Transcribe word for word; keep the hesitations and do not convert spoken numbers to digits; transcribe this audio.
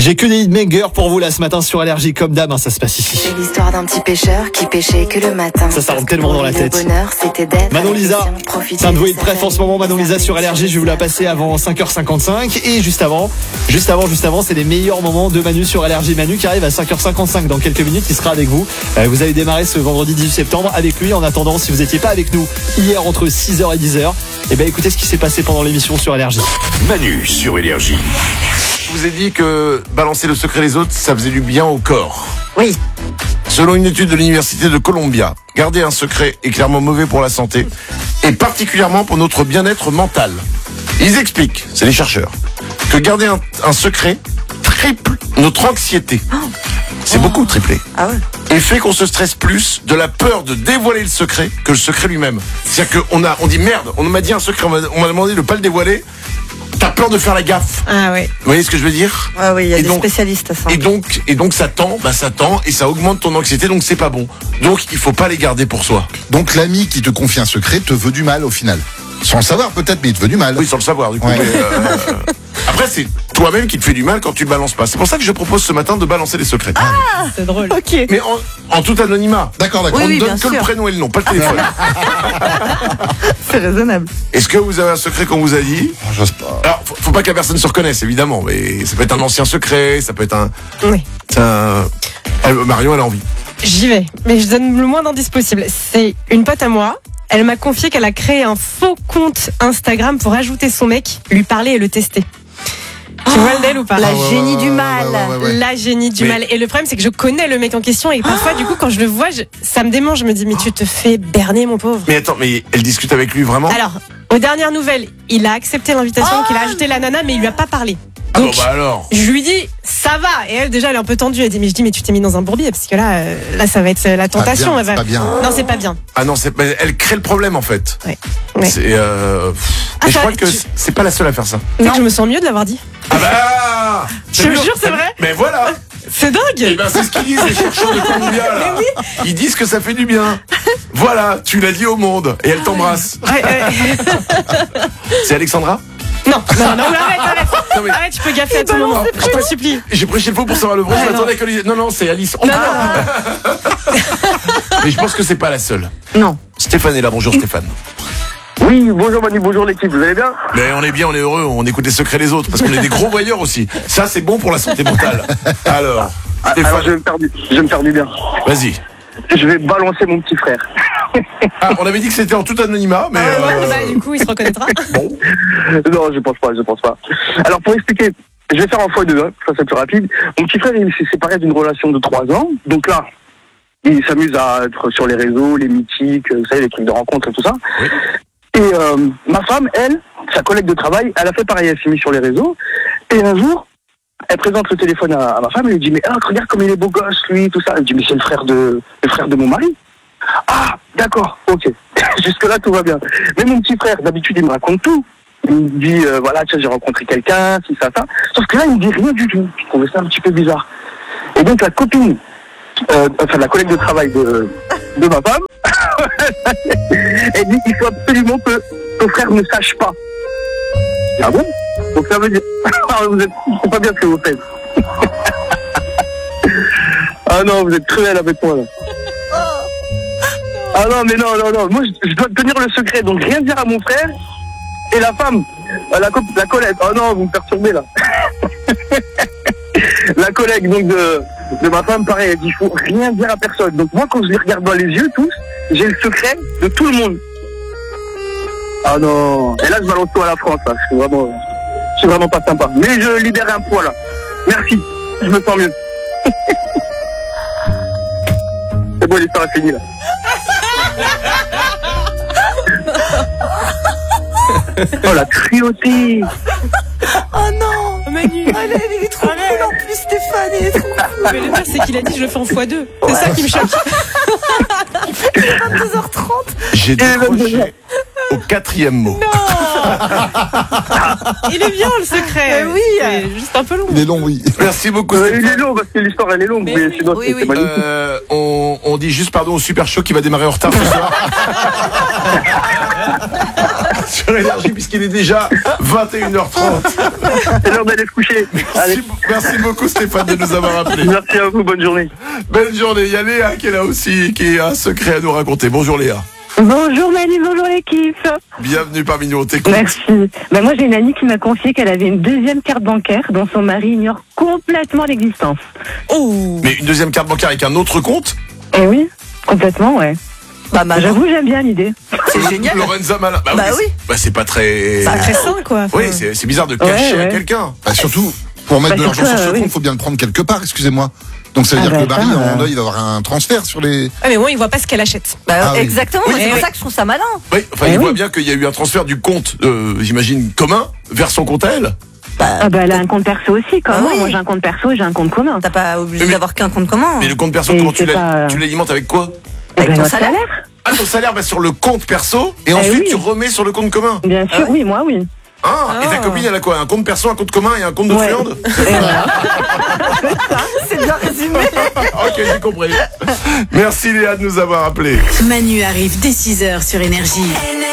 J'ai que des hitmakers pour vous là ce matin sur Allergie comme d'hab, hein, ça se passe ici. C'est l'histoire d'un petit pêcheur qui pêchait que le matin. Ça, ça rentre tellement dans la tête. Bonheur, c'était d'être Manon Lisa, c'est un doué de préf en ce moment. Manon Lisa sur Allergie, je vais vous la passer avant cinq heures cinquante-cinq. Et juste avant, juste avant, juste avant, c'est les meilleurs moments de Manu sur Allergie. Manu qui arrive à cinq heures cinquante-cinq dans quelques minutes, il sera avec vous. Euh, vous avez démarré ce vendredi dix-huit septembre avec lui. En attendant, si vous n'étiez pas avec nous hier entre six heures et dix heures, eh ben écoutez ce qui s'est passé pendant l'émission sur Allergie. Manu sur Énergie. Je vous ai dit que balancer le secret des autres, ça faisait du bien au corps. Oui. Selon une étude de l'université de Columbia, garder un secret est clairement mauvais pour la santé et particulièrement pour notre bien-être mental. Ils expliquent, c'est les chercheurs, que garder un, un secret triple notre anxiété. C'est oh. beaucoup triplé. Ah ouais. Et fait qu'on se stresse plus de la peur de dévoiler le secret que le secret lui-même. C'est-à-dire qu'on a, on dit merde, on m'a dit un secret, on m'a, on m'a demandé de ne pas le dévoiler. T'as peur de faire la gaffe. Ah oui. Vous voyez ce que je veux dire? Ah oui, il y a et des donc, spécialistes à ça. Et donc, et donc ça tend, bah ça tend et ça augmente ton anxiété, donc c'est pas bon. Donc il faut pas les garder pour soi. Donc l'ami qui te confie un secret te veut du mal au final. Sans le savoir peut-être, mais il te veut du mal. Oui, sans le savoir du coup. Ouais. Mais, euh, après c'est toi-même qui te fais du mal quand tu le balances pas. C'est pour ça que je propose ce matin de balancer les secrets. Ah, c'est drôle. Ok. Mais en, en tout anonymat. D'accord, d'accord. On Oui, ne oui, donne que sûr. le prénom et le nom, pas le téléphone. C'est raisonnable. Est-ce que vous avez un secret qu'on vous a dit? Oh, j'ose pas. Alors, faut, faut pas que la personne se reconnaisse, évidemment, mais ça peut être un ancien secret, ça peut être un... Oui. C'est un... Elle, Marion, elle a envie. J'y vais, mais je donne le moins d'indices possible. C'est une pote à moi. Elle m'a confié qu'elle a créé un faux compte Instagram pour ajouter son mec, lui parler et le tester. Tu vois le d'elle ou pas? La Ah ouais, génie ouais, du ouais, mal. ouais, ouais, ouais. La génie du Mais- mal. Et le problème, c'est que je connais le mec en question et parfois, du coup, quand je le vois, je- ça me démange. Je me dis, mais tu te fais berner, mon pauvre. Mais attends, mais elle discute avec lui vraiment? Alors, aux dernières nouvelles, il a accepté l'invitation, Oh qu'il a ajouté la nana, mais il lui a pas parlé. Ah bon, Donc, bah alors. je lui dis, ça va. Et elle, déjà, elle est un peu tendue. Elle dit, mais je dis, mais tu t'es mis dans un bourbier, parce que là, euh, là, ça va être la tentation. bien, Elle va- c'est pas bien. Non, c'est pas bien. Ah non, c'est, mais elle crée le problème en fait. Ouais. Ouais. C'est, euh... pff. Ah, Et je ça- crois que tu- c'est pas la seule à faire ça. Tu sais que je me sens mieux de l'avoir dit. Ah bah Je te jure, c'est vrai. Mais voilà. C'est Et dingue. ben c'est ce qu'ils disent les chercheurs de Columbia là. Ils disent que ça fait du bien. Voilà, tu l'as dit au monde et elle t'embrasse. Ouais, ouais. C'est Alexandra? Non, non, non, mais arrête, arrête. Non, mais- Arrête, tu peux gaffer à tout moment. Je t'en supplie. J'ai prêché le faux pour savoir le vrai. Ouais, je non. m'attendais qu'elle dise non non, c'est Alice. Oh, Non, non, non. Mais je pense que c'est pas la seule. Non. Stéphane est là. Bonjour Stéphane. Oui, bonjour Manu, bonjour l'équipe, vous allez bien? Mais on est bien, on est heureux, on écoute les secrets des autres parce qu'on est des gros voyeurs aussi. Ça c'est bon pour la santé mentale. Alors, Alors Stéphane, je vais me faire du, je vais me faire du bien. vas-y. Je vais balancer mon petit frère. Ah, on avait dit que c'était en tout anonymat, mais Ouais, euh, bah, du coup, il se reconnaîtra. Non, je pense pas, je pense pas. Alors pour expliquer, je vais faire en fois deux, hein, ça c'est plus rapide. Mon petit frère, il s'est séparé d'une relation de trois ans, donc là, il s'amuse à être sur les réseaux, les mythiques, vous savez, les trucs de rencontres et tout ça. Oui. Et euh, ma femme, elle, sa collègue de travail, elle a fait pareil, elle s'est mise sur les réseaux. Et un jour, elle présente le téléphone à, à ma femme, elle lui dit, mais ah, regarde comme il est beau gosse, lui, tout ça. Elle dit, mais c'est le frère de, le frère de mon mari. Ah, d'accord, ok. Jusque-là, tout va bien. Mais mon petit frère, d'habitude, il me raconte tout. Il me dit, euh, voilà, tiens, j'ai rencontré quelqu'un, si ça, ça. Sauf que là, il me dit rien du tout. Je trouvais ça un petit peu bizarre. Et donc, la copine, euh, enfin, la collègue de travail de, de ma femme, elle dit qu'il faut absolument que ton frère ne sache pas. Ah bon? Donc ça veut dire, vous êtes, c'est pas bien ce que vous faites. Ah non, vous êtes cruel avec moi là. Ah non, mais non, non, non. Moi, je, je dois tenir le secret, donc rien dire à mon frère. Et la femme, euh, la, co- la collègue. Oh non, vous me perturbez là. La collègue donc de, de ma femme, pareil, elle dit il faut rien dire à personne. Donc moi, quand je les regarde dans les yeux tous, j'ai le secret de tout le monde. Ah non. Et là, je balance tout à la France. Là. Je suis vraiment, je suis vraiment pas sympa. Mais je libère un poids là. Merci. Je me sens mieux. C'est bon, l'histoire est finie là. Oh la cruauté. Oh non. Manu. Allez, il est trop cool en plus, Stéphane, il est trop cool. Mais le pire, c'est qu'il a dit je le fais en fois deux. C'est ça qui me choque. vingt-deux heures trente. j'ai décroché au quatrième mot. Il est bien le secret. Mais oui. C'est juste un peu long. Il est long, oui. Merci beaucoup. Euh, il est Stéphane. long parce que l'histoire elle est longue, Mais mais, oui, sinon oui, c'est oui. c'est magnifique. Euh, on, on dit juste pardon au super show qui va démarrer en retard ce soir. sur Énergie puisqu'il est déjà vingt et une heures trente. C'est l'heure d'aller se coucher. Allez, Merci, merci beaucoup Stéphane de nous avoir appelés. merci à vous, bonne journée. Belle journée. Il y a Léa qui est là aussi, qui a un secret à nous raconter. Bonjour Léa. Bonjour Manu, bonjour l'équipe. Bienvenue parmi nous, on t'écoute. Merci. Ben moi j'ai une amie qui m'a confié qu'elle avait une deuxième carte bancaire dont son mari ignore complètement l'existence. Oh. Mais une deuxième carte bancaire avec un autre compte? Eh oui, complètement ouais. Bah, Manon, J'avoue j'aime bien l'idée. c'est génial. Lorenza Malin. Bah, Bah oui. oui. c'est- Bah c'est pas très. Pas très sain, quoi. Oui, c'est c'est bizarre de cacher Ouais, ouais. à quelqu'un. Bah, surtout, pour mettre Bah, de l'argent surtout, sur ce euh, compte, oui. faut bien le prendre quelque part, excusez-moi. Donc ça veut Ah dire que le bah, mari, ça, en euh. deuil, il va avoir un transfert sur les... Ah, mais bon, il voit pas ce qu'elle achète. Bah, Ah oui. exactement, Oui, c'est pour oui. ça que je trouve ça malin. Oui, enfin, Eh il oui. voit bien qu'il y a eu un transfert du compte, euh, j'imagine, commun, vers son compte à elle. Ah bah elle a un compte perso aussi comme Ah moi. oui. Moi j'ai un compte perso et j'ai un compte commun. T'as pas obligé Mais- d'avoir qu'un compte commun. Mais le compte perso, Et comment tu c'est l'as- pas- tu l'alimentes avec quoi? Eh Avec ben, ton notre salaire. Ah, ton salaire va sur le compte perso et ensuite oui. tu remets sur le compte commun. Bien sûr, oui, moi oui. Ah, et ta Ah. copine, elle a quoi? Un compte perso, un compte commun et un compte de Ouais. friande? Et voilà. C'est bien résumé. Ok, j'ai compris. Merci Léa de nous avoir appelés. Manu arrive dès six heures sur Énergie.